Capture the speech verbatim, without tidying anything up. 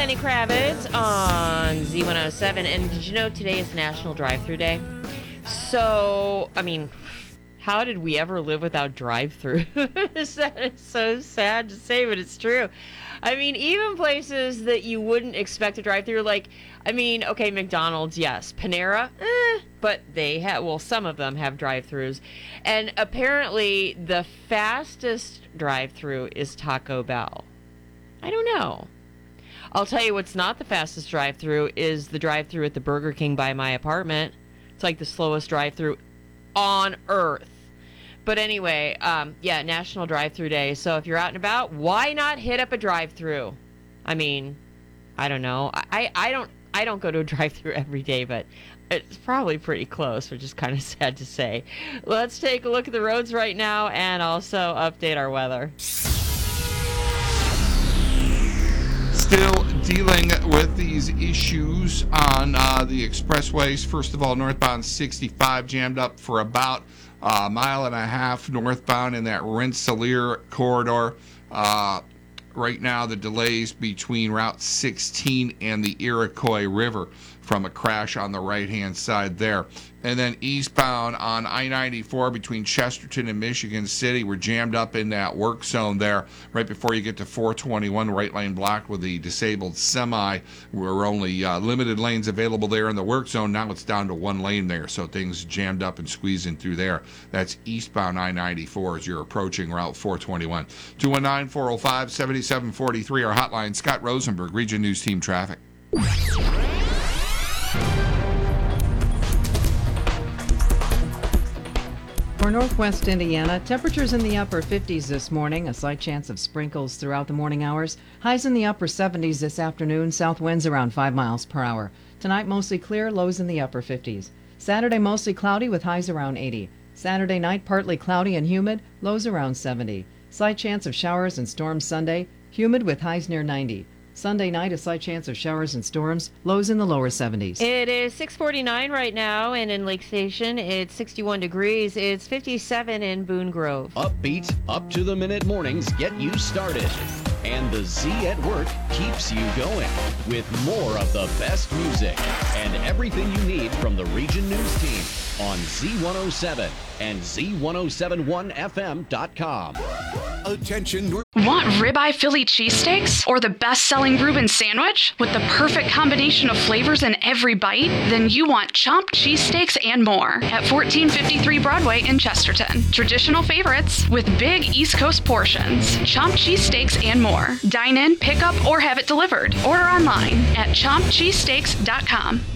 Lenny Kravitz on Z one oh seven. And did you know today is National Drive-Thru Day? So, I mean, how did we ever live without drive-thru? That is so sad to say, but it's true. I mean, even places that you wouldn't expect to drive through, like, I mean, okay, McDonald's, yes. Panera, eh, but they have, well, some of them have drive-thrus. And apparently the fastest drive-thru is Taco Bell. I don't know. I'll tell you what's not the fastest drive-thru is the drive-thru at the Burger King by my apartment. It's like the slowest drive-thru on earth. But anyway, um, yeah, National Drive-Thru Day. So if you're out and about, why not hit up a drive-thru? I mean, I don't know. I, I don't I don't go to a drive-thru every day, but it's probably pretty close, which is kind of sad to say. Let's take a look at the roads right now and also update our weather. Still dealing with these issues on uh, the expressways. First of all, northbound sixty-five jammed up for about a mile and a half northbound in that Rensselaer corridor. Uh, right now, the delays between Route sixteen and the Iroquois River from a crash on the right-hand side there. And then eastbound on I ninety-four between Chesterton and Michigan City, we're jammed up in that work zone there right before you get to four twenty-one, right lane blocked with the disabled semi. We're only uh, limited lanes available there in the work zone. Now it's down to one lane there, so things jammed up and squeezing through there. That's eastbound I ninety-four as you're approaching Route four twenty-one. two one nine, four oh five, seven seven four three, our hotline. Scott Rosenberg, Region News Team Traffic. For northwest Indiana, temperatures in the upper fifties this morning, a slight chance of sprinkles throughout the morning hours. Highs in the upper seventies this afternoon, south winds around five miles per hour. Tonight mostly clear, lows in the upper fifties. Saturday mostly cloudy with highs around eighty. Saturday night partly cloudy and humid, lows around seventy. Slight chance of showers and storms Sunday, humid with highs near ninety. Sunday night, a slight chance of showers and storms, lows in the lower seventies. It is six forty-nine right now, and in Lake Station, it's sixty-one degrees. It's fifty-seven in Boone Grove. Upbeat, up-to-the-minute mornings get you started. And the Z at Work keeps you going with more of the best music and everything you need from the Region News Team on Z one oh seven and Z ten seventy-one F M dot com. Attention. Want ribeye Philly cheesesteaks or the best-selling Reuben sandwich with the perfect combination of flavors in every bite? Then you want Chomp cheesesteaks and more at fourteen fifty-three Broadway in Chesterton. Traditional favorites with big East Coast portions. Chomp cheesesteaks and more. Dine in, pick up, or have it delivered. Order online at chomp cheesesteaks dot com.